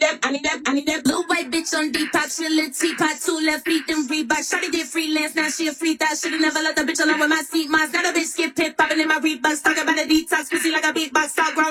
I need that blue white bitch on detox, she a little teapot, 2 left feet, then Reebok. Shawty did freelance, now she a free thought. Shoulda never let the bitch alone with my seat. Mine's not a bitch skip pit, popping in my Reeboks, talking about a detox, pussy like a beatbox, all grown.